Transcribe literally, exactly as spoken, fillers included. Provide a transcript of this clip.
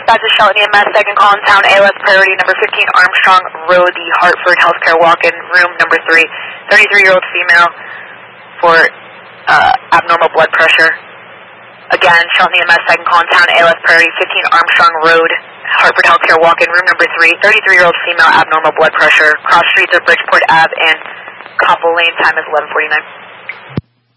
dispatch is Shelton E M S, second call in town, A L S priority number fifteen, Armstrong Road, the Hartford Healthcare walk-in, room number three, thirty-three-year-old female for uh, abnormal blood pressure. Again, Shelton E M S, second call in town, A L S priority fifteen, Armstrong Road, Hartford Healthcare walk-in, room number three, thirty-three-year-old female, abnormal blood pressure. Cross streets are Bridgeport Ave and Copple Lane, time is eleven forty-nine.